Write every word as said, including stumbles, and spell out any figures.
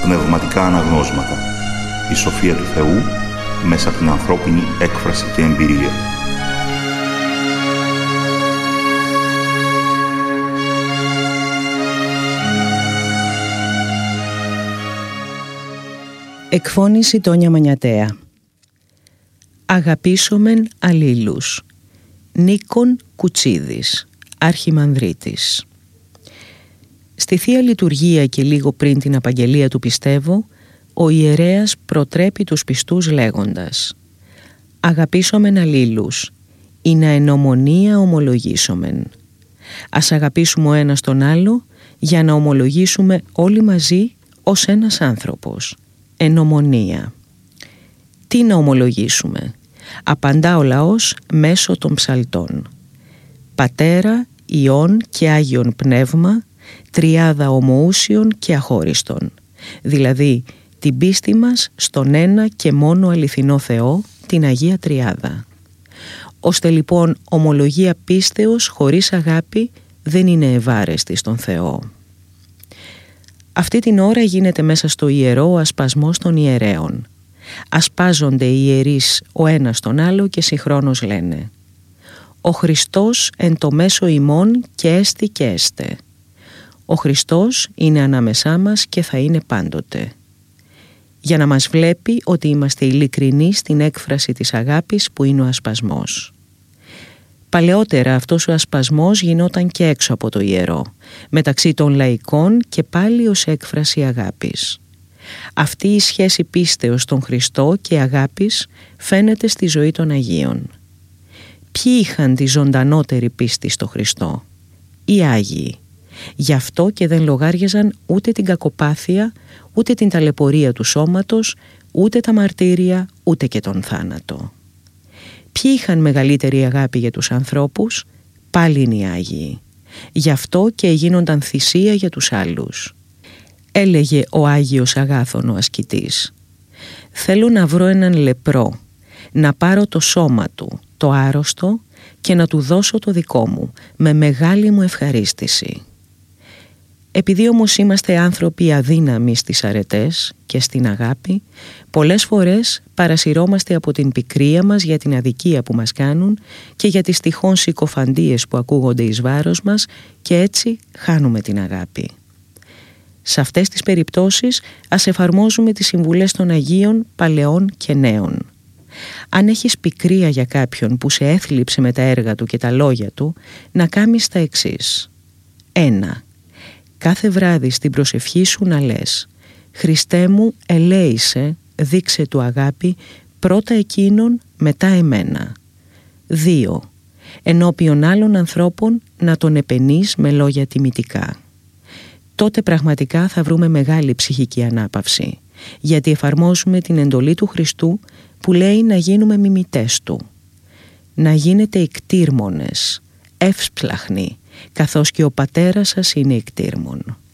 πνευματικά αναγνώσματα. Η σοφία του Θεού μέσα από την ανθρώπινη έκφραση και εμπειρία. Εκφώνηση Τόνια Μανιατέα. Αγαπήσομεν αλλήλους. Νίκον Κουτσίδης, Αρχιμανδρίτης. Στη Θεία Λειτουργία και λίγο πριν την απαγγελία του Πιστεύω, ο ιερέας προτρέπει τους πιστούς λέγοντας «Αγαπήσομεν αλλήλους, ή να εν ομονία ομολογήσομεν». Ας αγαπήσουμε ο ένας τον άλλο για να ομολογήσουμε όλοι μαζί ως ένας άνθρωπος, εν ομονία. Τι να ομολογήσουμε? Απαντά ο λαός μέσω των ψαλτών. Πατέρα, Υιόν και Άγιον Πνεύμα, τριάδα ομοούσιον και αχώριστον, δηλαδή την πίστη μας στον ένα και μόνο αληθινό Θεό, την Αγία Τριάδα. Ώστε λοιπόν ομολογία πίστεως χωρίς αγάπη δεν είναι ευάρεστη στον Θεό. Αυτή την ώρα γίνεται μέσα στο ιερό ο ασπασμός των ιερέων. Ασπάζονται οι ιερείς ο ένας τον άλλο και συγχρόνως λένε «Ο Χριστός εν το μέσο ημών και έστι και έστε». Ο Χριστός είναι ανάμεσά μας και θα είναι πάντοτε. Για να μας βλέπει ότι είμαστε ειλικρινεί στην έκφραση της αγάπης που είναι ο ασπασμός. Παλαιότερα αυτός ο ασπασμός γινόταν και έξω από το ιερό, μεταξύ των λαϊκών και πάλι ως έκφραση αγάπης. Αυτή η σχέση πίστεως στον Χριστό και αγάπης φαίνεται στη ζωή των Αγίων. Ποιοι είχαν τη ζωντανότερη πίστη στο Χριστό? Οι Άγιοι. Γι' αυτό και δεν λογάριαζαν ούτε την κακοπάθεια, ούτε την ταλαιπωρία του σώματος, ούτε τα μαρτύρια, ούτε και τον θάνατο. Ποιοι είχαν μεγαλύτερη αγάπη για τους ανθρώπους? Πάλι είναι οι Άγιοι. Γι' αυτό και γίνονταν θυσία για τους άλλους. Έλεγε ο Άγιος Αγάθων ο ασκητής «Θέλω να βρω έναν λεπρό, να πάρω το σώμα του, το άρρωστο, και να του δώσω το δικό μου, με μεγάλη μου ευχαρίστηση». Επειδή όμως είμαστε άνθρωποι αδύναμοι στις αρετές και στην αγάπη, πολλές φορές παρασυρώμαστε από την πικρία μας για την αδικία που μας κάνουν και για τις τυχόν συκοφαντίες που ακούγονται εις βάρος μας και έτσι χάνουμε την αγάπη. Σε αυτές τις περιπτώσεις ας εφαρμόζουμε τις συμβουλές των Αγίων παλαιών και νέων. Αν έχεις πικρία για κάποιον που σε έθλιψε με τα έργα του και τα λόγια του, να κάνεις τα εξής. ένα. Κάθε βράδυ στην προσευχή σου να λες «Χριστέ μου, ελέησε, δείξε του αγάπη, πρώτα εκείνον, μετά εμένα». δύο. Ενώπιον άλλων ανθρώπων να τον επενείς με λόγια τιμητικά. Τότε πραγματικά θα βρούμε μεγάλη ψυχική ανάπαυση, γιατί εφαρμόζουμε την εντολή του Χριστού που λέει να γίνουμε μιμητές του. Να γίνετε ικτήρμονες, εύσπλαχνοι, καθώς και ο πατέρας σας είναι ικτήρμον.